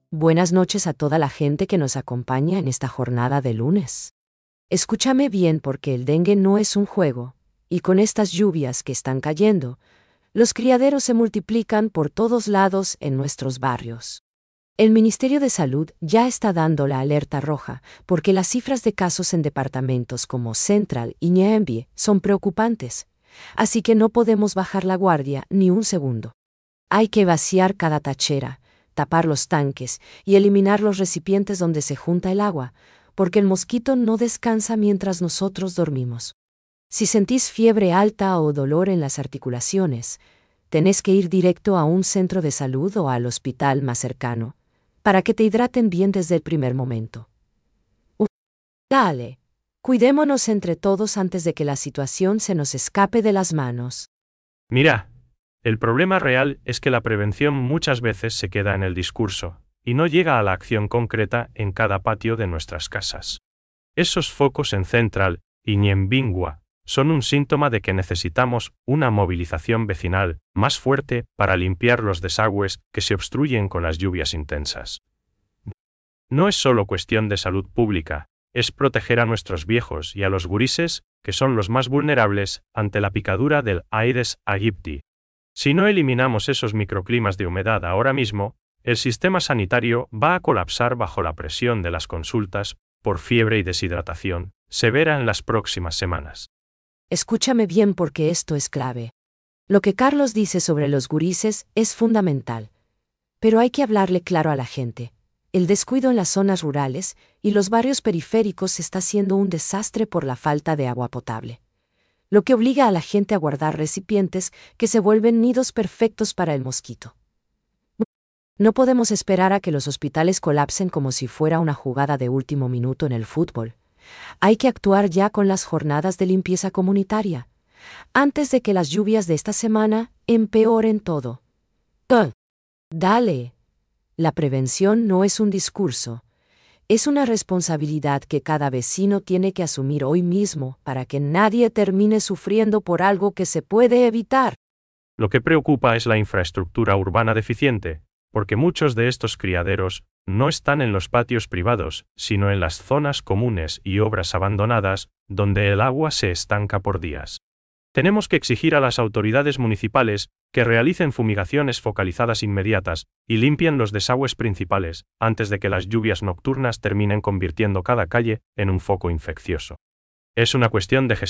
Buenas noches a toda la gente que nos acompaña en esta jornada de lunes. Escúchame bien porque el dengue no es un juego, y con estas lluvias que están cayendo, los criaderos se multiplican por todos lados en nuestros barrios. El Ministerio de Salud ya está dando la alerta roja porque las cifras de casos en departamentos como Central y Ñeemby son preocupantes, así que no podemos bajar la guardia ni un segundo. Hay que vaciar cada tachera, tapar los tanques y eliminar los recipientes donde se junta el agua, porque el mosquito no descansa mientras nosotros dormimos. Si sentís fiebre alta o dolor en las articulaciones, tenés que ir directo a un centro de salud o al hospital más cercano, para que te hidraten bien desde el primer momento. Dale, cuidémonos entre todos antes de que la situación se nos escape de las manos. Mira, el problema real es que la prevención muchas veces se queda en el discurso, y no llega a la acción concreta en cada patio de nuestras casas. Esos focos en Central y Ñeembingua son un síntoma de que necesitamos una movilización vecinal más fuerte para limpiar los desagües que se obstruyen con las lluvias intensas. No es solo cuestión de salud pública, es proteger a nuestros viejos y a los gurises, que son los más vulnerables ante la picadura del Aedes aegypti. Si no eliminamos esos microclimas de humedad ahora mismo, el sistema sanitario va a colapsar bajo la presión de las consultas por fiebre y deshidratación severa en las próximas semanas. Escúchame bien porque esto es clave. Lo que Carlos dice sobre los gurises es fundamental. Pero hay que hablarle claro a la gente. El descuido en las zonas rurales y los barrios periféricos está siendo un desastre por la falta de agua potable, lo que obliga a la gente a guardar recipientes que se vuelven nidos perfectos para el mosquito. No podemos esperar a que los hospitales colapsen como si fuera una jugada de último minuto en el fútbol. Hay que actuar ya con las jornadas de limpieza comunitaria, antes de que las lluvias de esta semana empeoren todo. Dale. La prevención no es un discurso. Es una responsabilidad que cada vecino tiene que asumir hoy mismo para que nadie termine sufriendo por algo que se puede evitar. Lo que preocupa es la infraestructura urbana deficiente, porque muchos de estos criaderos no están en los patios privados, sino en las zonas comunes y obras abandonadas, donde el agua se estanca por días. Tenemos que exigir a las autoridades municipales que realicen fumigaciones focalizadas inmediatas y limpien los desagües principales, antes de que las lluvias nocturnas terminen convirtiendo cada calle en un foco infeccioso. Es una cuestión de gestión